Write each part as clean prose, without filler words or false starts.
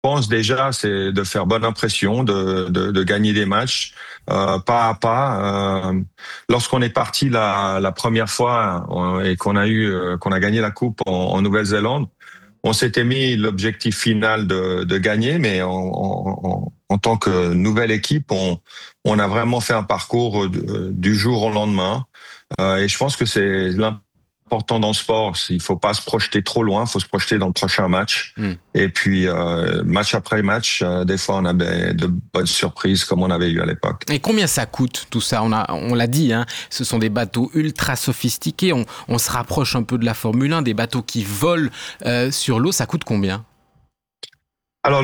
pense déjà, c'est de faire bonne impression, de gagner des matchs pas à pas. Lorsqu'on est parti la première fois et qu'on a gagné la coupe en Nouvelle-Zélande, on s'était mis l'objectif final de gagner, mais en tant que nouvelle équipe, on a vraiment fait un parcours du jour au lendemain. Et je pense que c'est l'important dans le sport. Il faut pas se projeter trop loin, il faut se projeter dans le prochain match. Hmm. Et puis, match après match, des fois, on avait de bonnes surprises comme on avait eu à l'époque. Et combien ça coûte tout ça? On l'a dit, hein, ce sont des bateaux ultra sophistiqués. On se rapproche un peu de la Formule 1, des bateaux qui volent sur l'eau. Ça coûte combien? Alors,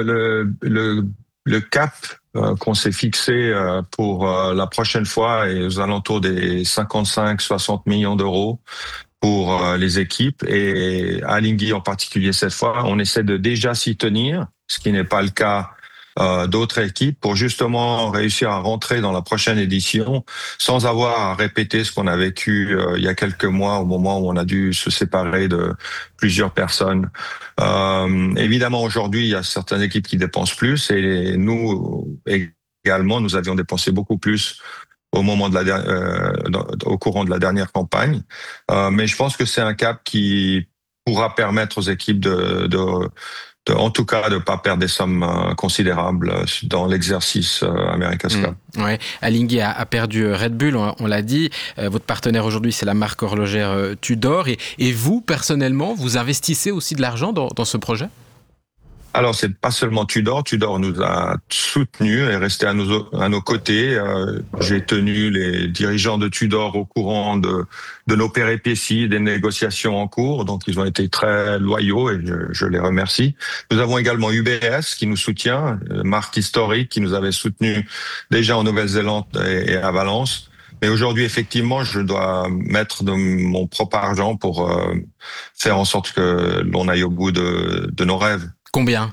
le cap qu'on s'est fixé pour la prochaine fois est aux alentours des 55-60 millions d'euros pour les équipes et à Alinghi en particulier cette fois, on essaie de déjà s'y tenir, ce qui n'est pas le cas d'autres équipes pour justement réussir à rentrer dans la prochaine édition sans avoir à répéter ce qu'on a vécu il y a quelques mois au moment où on a dû se séparer de plusieurs personnes. Évidemment, aujourd'hui, il y a certaines équipes qui dépensent plus et nous également, nous avions dépensé beaucoup plus au moment de au courant de la dernière campagne. Mais je pense que c'est un cap qui pourra permettre aux équipes en tout cas, de ne pas perdre des sommes considérables dans l'exercice America's Cup. Ouais. Alinghi a perdu Red Bull, on l'a dit. Votre partenaire aujourd'hui, c'est la marque horlogère Tudor. Et vous, personnellement, vous investissez aussi de l'argent dans ce projet? Alors, c'est pas seulement Tudor. Tudor nous a soutenus et est resté à nos côtés. J'ai tenu les dirigeants de Tudor au courant de nos péripéties, des négociations en cours. Donc, ils ont été très loyaux et je les remercie. Nous avons également UBS qui nous soutient, marque historique qui nous avait soutenus déjà en Nouvelle-Zélande et à Valence. Mais aujourd'hui, effectivement, je dois mettre de mon propre argent pour faire en sorte que l'on aille au bout de nos rêves. Combien?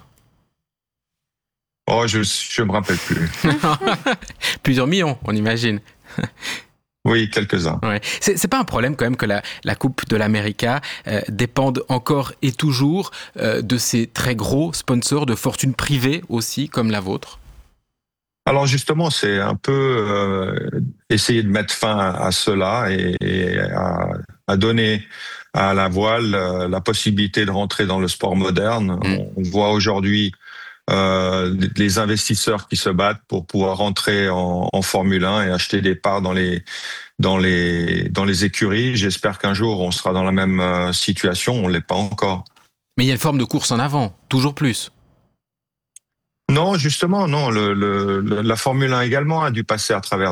Oh, je me rappelle plus. Plusieurs millions, on imagine. Oui, quelques-uns. Ouais. C'est pas un problème quand même que la Coupe de l'America dépende encore et toujours de ces très gros sponsors de fortune privée aussi, comme la vôtre? Alors justement, c'est un peu essayer de mettre fin à cela et à donner à la voile la possibilité de rentrer dans le sport moderne. On voit aujourd'hui les investisseurs qui se battent pour pouvoir rentrer en Formule 1 et acheter des parts dans les écuries. J'espère qu'un jour on sera dans la même situation. On l'est pas encore. Mais il y a une forme de course en avant, toujours plus. Non, justement, non. La Formule 1 également a dû passer à travers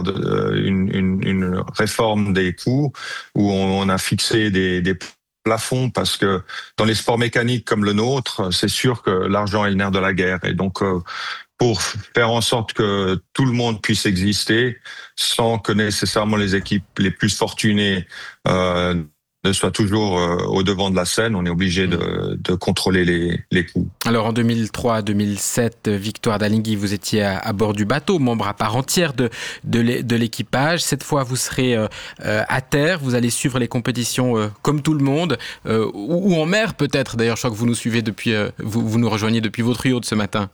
une réforme des coûts où on a fixé des plafonds parce que dans les sports mécaniques comme le nôtre, c'est sûr que l'argent est le nerf de la guerre. Et donc, pour faire en sorte que tout le monde puisse exister sans que nécessairement les équipes les plus fortunées ne soient toujours au devant de la scène, on est obligé de contrôler les coûts. Alors en 2003-2007, victoire d'Alinghi, vous étiez à bord du bateau, membre à part entière de l'équipage. Cette fois, vous serez à terre, vous allez suivre les compétitions comme tout le monde, ou en mer peut-être. D'ailleurs, je crois que vous nous suivez depuis, vous nous rejoignez depuis votre yacht ce matin.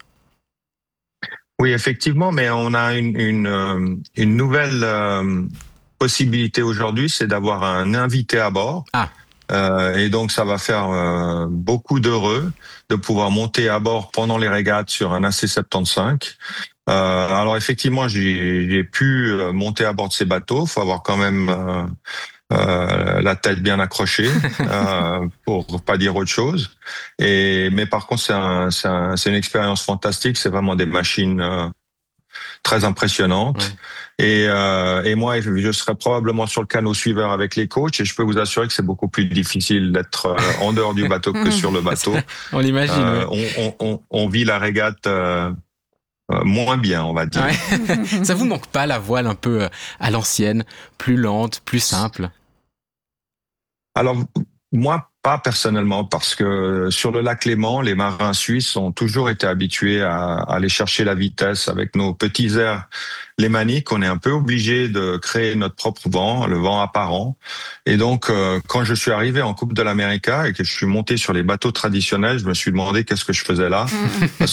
Oui, effectivement, mais on a une nouvelle possibilité aujourd'hui, c'est d'avoir un invité à bord. Ah. Et donc, ça va faire beaucoup d'heureux de pouvoir monter à bord pendant les régates sur un AC-75. Alors, effectivement, j'ai pu monter à bord de ces bateaux. Il faut avoir quand même la tête bien accrochée pour pas dire autre chose. Mais par contre, c'est une expérience fantastique. C'est vraiment des machines très impressionnante. Ouais. Et moi, je serai probablement sur le canot suiveur avec les coachs et je peux vous assurer que c'est beaucoup plus difficile d'être en dehors du bateau que sur le bateau. On l'imagine. On vit la régate moins bien, on va dire. Ouais. Ça vous manque pas la voile un peu à l'ancienne, plus lente, plus simple? Alors, moi, Pas personnellement, parce que sur le lac Léman, les marins suisses ont toujours été habitués à aller chercher la vitesse avec nos petits airs lémaniques. On est un peu obligé de créer notre propre vent, le vent apparent. Et donc, quand je suis arrivé en Coupe de l'América et que je suis monté sur les bateaux traditionnels, je me suis demandé qu'est-ce que je faisais là.